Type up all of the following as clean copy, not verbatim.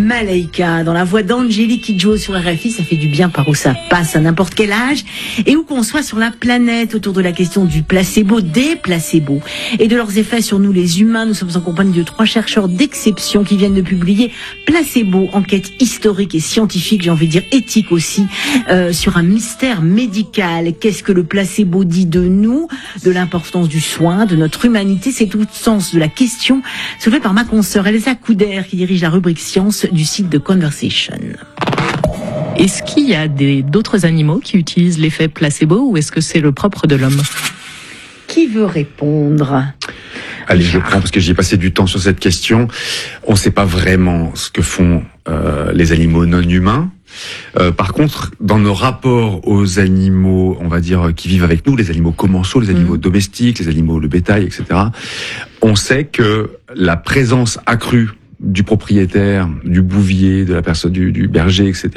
Malaika, dans la voix d'Angélique Kidjo sur RFI, ça fait du bien par où ça passe à n'importe quel âge et où qu'on soit sur la planète autour de la question du placebo, des placebos et de leurs effets sur nous les humains. Nous sommes en compagnie de 3 chercheurs d'exception qui viennent de publier Placebo, enquête historique et scientifique, j'ai envie de dire éthique aussi, sur un mystère médical. Qu'est-ce que le placebo dit de nous, de l'importance du soin, de notre humanité? C'est tout le sens de la question soulevée par ma consoeur Elsa Couder qui dirige la rubrique science du site de Conversation. Est-ce qu'il y a d'autres animaux qui utilisent l'effet placebo ou est-ce que c'est le propre de l'homme? Qui veut répondre? Allez, je prends parce que j'y ai passé du temps sur cette question. On ne sait pas vraiment ce que font les animaux non humains. Par contre, dans nos rapports aux animaux, on va dire, qui vivent avec nous, les animaux commensaux, les animaux domestiques, les animaux, le bétail, etc., on sait que la présence accrue du propriétaire, du bouvier, de la personne, du berger, etc.,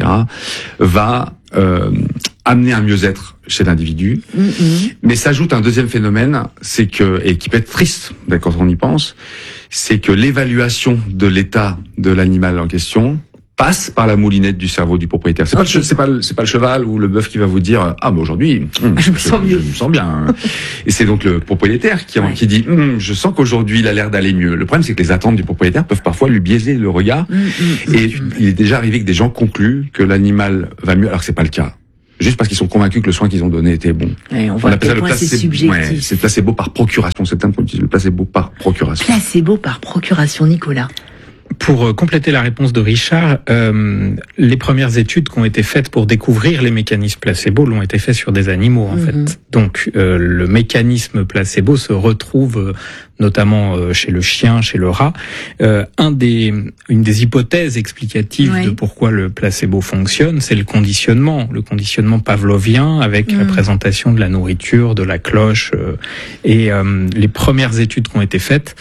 va amener un mieux-être chez l'individu. Mais s'ajoute un deuxième phénomène, c'est que, et qui peut être triste, quand on y pense, c'est que l'évaluation de l'état de l'animal en question passe par la moulinette du cerveau du propriétaire. C'est pas le cheval ou le bœuf qui va vous dire mais aujourd'hui je me sens bien. Et c'est donc le propriétaire qui dit je sens qu'aujourd'hui il a l'air d'aller mieux. Le problème c'est que les attentes du propriétaire peuvent parfois lui biaiser le regard et il est déjà arrivé que des gens concluent que l'animal va mieux alors que c'est pas le cas. Juste parce qu'ils sont convaincus que le soin qu'ils ont donné était bon. Ouais, on appelle ça le placebo. Ouais, c'est le placebo par procuration. C'est le terme qu'on utilise, le placebo par procuration. Placebo par procuration, Nicolas. Pour compléter la réponse de Richard, les premières études qui ont été faites pour découvrir les mécanismes placebo l'ont été faites sur des animaux en fait. Donc le mécanisme placebo se retrouve notamment chez le chien, chez le rat. Une des hypothèses explicatives de pourquoi le placebo fonctionne, c'est le conditionnement pavlovien avec la présentation de la nourriture, de la cloche. Et les premières études qui ont été faites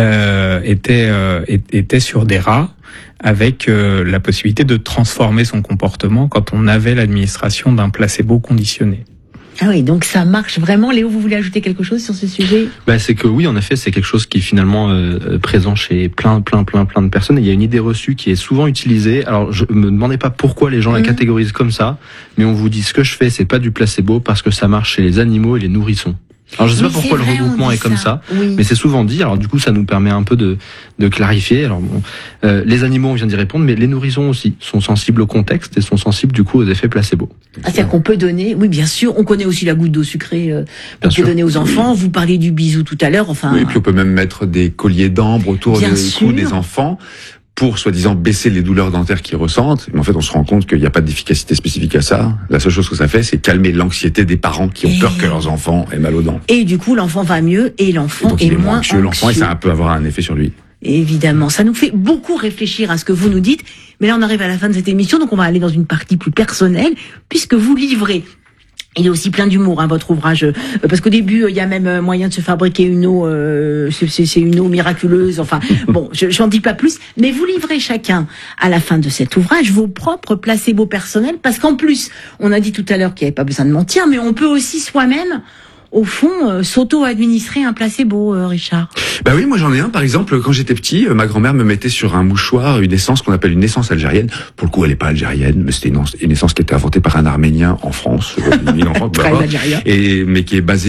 étaient sur des rats avec la possibilité de transformer son comportement quand on avait l'administration d'un placebo conditionné. Ah oui, donc ça marche vraiment. Léo, vous voulez ajouter quelque chose sur ce sujet? C'est que oui, en effet, c'est quelque chose qui est finalement présent chez plein de personnes. Et il y a une idée reçue qui est souvent utilisée. Alors, je me demandez pas pourquoi les gens la catégorisent comme ça, mais on vous dit ce que je fais, c'est pas du placebo parce que ça marche chez les animaux et les nourrissons. Alors je sais pas pourquoi le regroupement est comme ça, mais c'est souvent dit. Alors du coup, ça nous permet un peu de clarifier. Alors les animaux, on vient d'y répondre, mais les nourrissons aussi sont sensibles au contexte et sont sensibles du coup aux effets placebo. C'est-à-dire qu'on peut donner, oui bien sûr, on connaît aussi la goutte d'eau sucrée qu'on peut donner aux enfants. Vous parliez du bisou tout à l'heure, enfin. Oui, et puis on peut même mettre des colliers d'ambre autour du cou des enfants pour soi-disant baisser les douleurs dentaires qu'ils ressentent. Mais en fait, on se rend compte qu'il n'y a pas d'efficacité spécifique à ça. La seule chose que ça fait, c'est calmer l'anxiété des parents qui ont peur que leurs enfants aient mal aux dents. Et du coup, l'enfant va mieux et l'enfant est moins anxieux. L'enfant, et ça peut avoir un effet sur lui. Évidemment, ça nous fait beaucoup réfléchir à ce que vous nous dites. Mais là, on arrive à la fin de cette émission, donc on va aller dans une partie plus personnelle, puisque vous livrez. Il est aussi plein d'humour, votre ouvrage, parce qu'au début, il y a même moyen de se fabriquer une eau, c'est une eau miraculeuse. Enfin, bon, j'en dis pas plus. Mais vous livrez chacun, à la fin de cet ouvrage, vos propres placebos personnels, parce qu'en plus, on a dit tout à l'heure qu'il n'y avait pas besoin de mentir, mais on peut aussi soi-même, au fond, s'auto-administrer un placebo, Richard. Bah oui, moi j'en ai un. Par exemple, quand j'étais petit, ma grand-mère me mettait sur un mouchoir une essence qu'on appelle une essence algérienne. Pour le coup, elle n'est pas algérienne, mais c'était une essence qui était inventée par un Arménien en France, mais qui est basée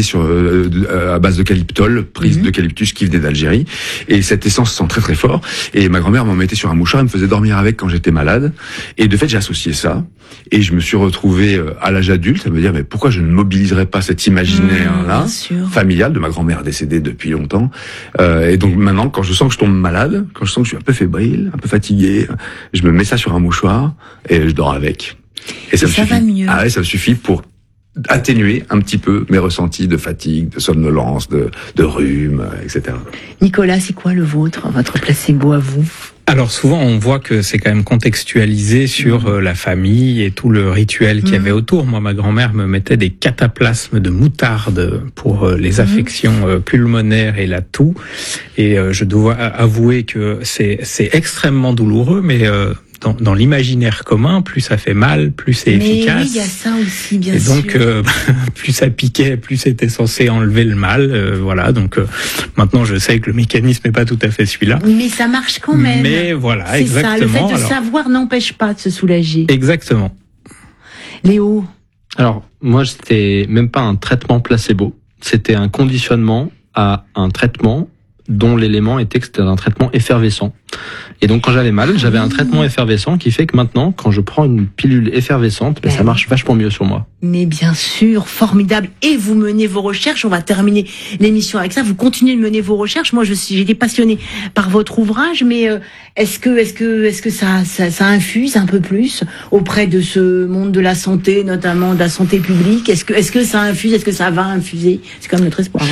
à base d'eucalyptol, prise d'eucalyptus qui venait d'Algérie. Et cette essence sent très très fort. Et ma grand-mère m'en mettait sur un mouchoir, elle me faisait dormir avec quand j'étais malade. Et de fait, j'ai associé ça. Et je me suis retrouvé à l'âge adulte à me dire mais pourquoi je ne mobiliserais pas cet imaginaire là, familial de ma grand-mère décédée depuis longtemps. Et donc maintenant, quand je sens que je tombe malade, quand je sens que je suis un peu fébrile, un peu fatigué, je me mets ça sur un mouchoir et je dors avec. Et ça me suffit. Va mieux. Ah ouais, ça me suffit pour atténuer un petit peu mes ressentis de fatigue, de somnolence, de rhume, etc. Nicolas, c'est quoi le vôtre, votre placebo à vous? Alors souvent on voit que c'est quand même contextualisé sur la famille et tout le rituel qu'il y avait autour. Moi, ma grand-mère me mettait des cataplasmes de moutarde pour les affections pulmonaires et la toux. Et je dois avouer que c'est extrêmement douloureux, mais dans l'imaginaire commun, plus ça fait mal, plus c'est efficace. Oui, il y a ça aussi, bien et sûr. donc, plus ça piquait, plus c'était censé enlever le mal. Voilà. Donc, maintenant, je sais que le mécanisme n'est pas tout à fait celui-là. Mais ça marche quand même. Mais voilà, c'est exactement. Ça. Le fait de Alors, savoir n'empêche pas de se soulager. Exactement. Léo. Alors, moi, c'était même pas un traitement placebo. C'était un conditionnement à un traitement dont l'élément était que c'était un traitement effervescent. Et donc, quand j'avais mal, j'avais un traitement effervescent qui fait que maintenant, quand je prends une pilule effervescente, ça marche vachement mieux sur moi. Mais bien sûr, formidable. Et vous menez vos recherches. On va terminer l'émission avec ça. Vous continuez de mener vos recherches. Moi, j'ai été passionnée par votre ouvrage, mais est-ce que ça infuse un peu plus auprès de ce monde de la santé, notamment de la santé publique? Est-ce que ça infuse? Est-ce que ça va infuser? C'est quand même notre espoir.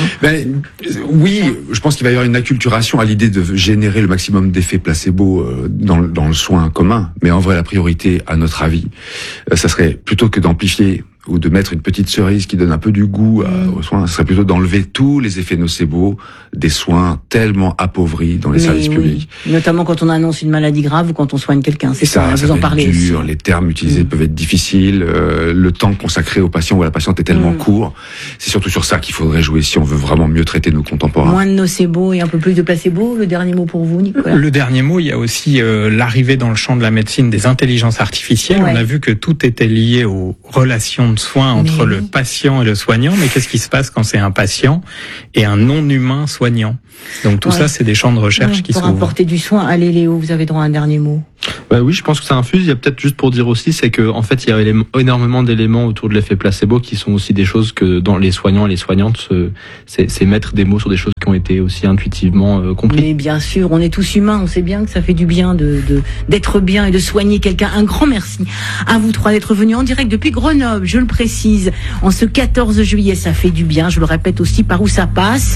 Oui, je pense qu'il va y avoir une acculturation à l'idée de générer le maximum d'effets placebo dans le soin commun. Mais en vrai, la priorité, à notre avis, ça serait plutôt que d'amplifier ou de mettre une petite cerise qui donne un peu du goût aux soins, ce serait plutôt d'enlever tous les effets nocebo des soins tellement appauvris dans les services publics. Notamment quand on annonce une maladie grave ou quand on soigne quelqu'un. C'est ça, vous en parlez dur, aussi. Les termes utilisés peuvent être difficiles, le temps consacré au patient ou à la patiente est tellement court. C'est surtout sur ça qu'il faudrait jouer si on veut vraiment mieux traiter nos contemporains. Moins de nocebo et un peu plus de placebo. Le dernier mot pour vous, Nicolas? Le dernier mot, il y a aussi l'arrivée dans le champ de la médecine des intelligences artificielles. Ouais. On a vu que tout était lié aux relations de soins entre le patient et le soignant, mais qu'est-ce qui se passe quand c'est un patient et un non-humain soignant? Donc tout ça, c'est des champs de recherche qui s'ouvrent. Pour apporter du soin, allez Léo, vous avez droit à un dernier mot. Oui, je pense que ça infuse. Il y a peut-être juste pour dire aussi, c'est que en fait, il y a énormément d'éléments autour de l'effet placebo qui sont aussi des choses que dans les soignants et les soignantes, c'est mettre des mots sur des choses qui ont été aussi intuitivement compris. Mais bien sûr, on est tous humains, on sait bien que ça fait du bien d'être bien et de soigner quelqu'un. Un grand merci à vous trois d'être venus en direct depuis Grenoble, je le précise, en ce 14 juillet, ça fait du bien, je le répète aussi, par où ça passe.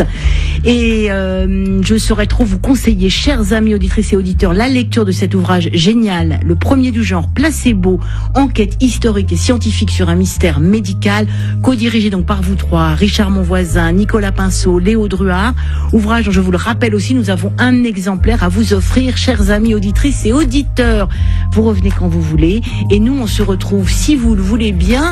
Et je saurais trop vous conseiller, chers amis auditrices et auditeurs, la lecture de cet ouvrage génial, le premier du genre, Placebo, enquête historique et scientifique sur un mystère médical, co-dirigé donc par vous trois, Richard Monvoisin, Nicolas Pinceau, Léo Druard. Ouvrage dont je vous le rappelle aussi, nous avons un exemplaire à vous offrir, chers amis auditrices et auditeurs. Vous revenez quand vous voulez et nous on se retrouve, si vous le voulez bien,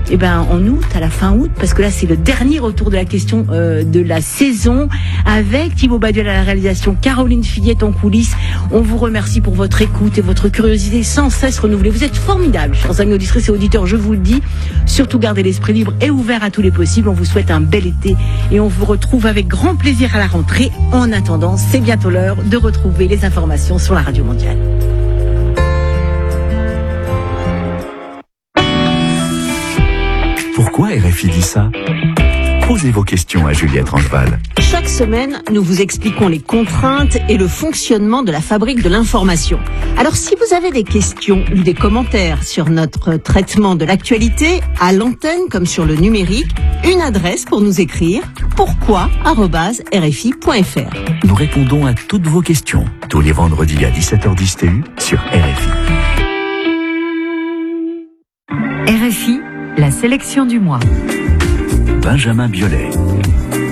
en août, à la fin août, parce que là c'est le dernier retour de la question de la saison, avec Thibaut Baduel à la réalisation, Caroline Fillette en coulisses. On vous remercie pour votre écoute et votre curiosité sans cesse renouvelée. Vous êtes formidables, chers amis auditrices et auditeurs, je vous le dis. Surtout gardez l'esprit libre et ouvert à tous les possibles. On vous souhaite un bel été et on vous retrouve avec grand plaisir à la rentrée. En attendant, c'est bientôt l'heure de retrouver les informations sur la Radio Mondiale. Pourquoi RFI dit ça? Posez vos questions à Juliette Rangeval. Chaque semaine, nous vous expliquons les contraintes et le fonctionnement de la fabrique de l'information. Alors si vous avez des questions ou des commentaires sur notre traitement de l'actualité, à l'antenne comme sur le numérique, une adresse pour nous écrire, pourquoi@rfi.fr. Nous répondons à toutes vos questions, tous les vendredis à 17h10 TU sur RFI. RFI, la sélection du mois. Benjamin Biolay.